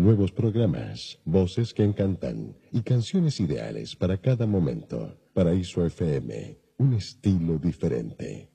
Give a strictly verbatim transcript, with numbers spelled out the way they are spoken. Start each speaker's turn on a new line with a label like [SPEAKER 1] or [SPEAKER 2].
[SPEAKER 1] nuevos programas, voces que encantan y canciones ideales para cada momento. Paraíso F M, un estilo diferente.